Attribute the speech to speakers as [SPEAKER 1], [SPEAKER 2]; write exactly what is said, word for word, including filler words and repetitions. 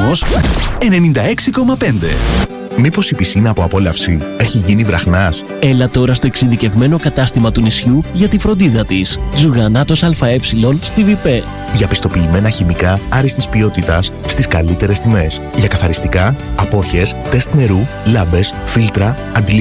[SPEAKER 1] Κόσμος ενενήντα έξι κόμμα πέντε.
[SPEAKER 2] Μήπως η πισίνα από απόλαυση έχει γίνει βραχνάς?
[SPEAKER 3] Έλα τώρα στο εξειδικευμένο κατάστημα του νησιού για τη φροντίδα της. Ζουγανάτος ΑΕ στη Βιπέ.
[SPEAKER 2] Για πιστοποιημένα χημικά άριστης ποιότητας στις καλύτερες τιμές. Για καθαριστικά, απόχες, τεστ νερού, λάμπες, φίλτρα, αντιλιακά.